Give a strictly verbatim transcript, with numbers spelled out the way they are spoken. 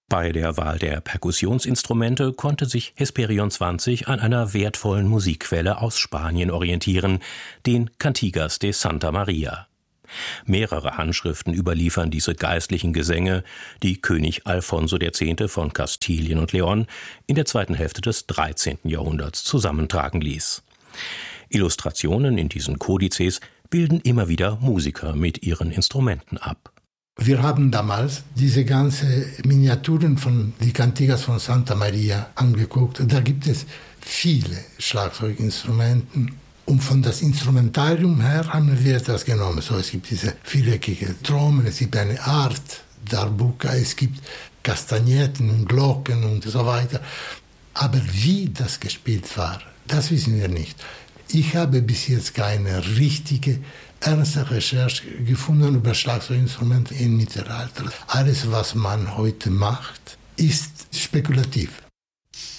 Bei der Wahl der Perkussionsinstrumente konnte sich Hesperion zwanzig an einer wertvollen Musikquelle aus Spanien orientieren, den Cantigas de Santa Maria. Mehrere Handschriften überliefern diese geistlichen Gesänge, die König Alfonso der Zehnte von Kastilien und León in der zweiten Hälfte des dreizehnten Jahrhunderts zusammentragen ließ. Illustrationen in diesen Kodizes bilden immer wieder Musiker mit ihren Instrumenten ab. Wir haben damals diese ganzen Miniaturen von die Cantigas von Santa Maria angeguckt. Da gibt es viele Schlagzeuginstrumente. Und von das Instrumentarium her haben wir das genommen. So, es gibt diese viereckige Trommel, es gibt eine Art Darbuka, es gibt Kastagnetten und Glocken und so weiter. Aber wie das gespielt war, das wissen wir nicht. Ich habe bis jetzt keine richtige, ernste Recherche gefunden über Schlagzeuginstrumente im Mittelalter. Alles, was man heute macht, ist spekulativ.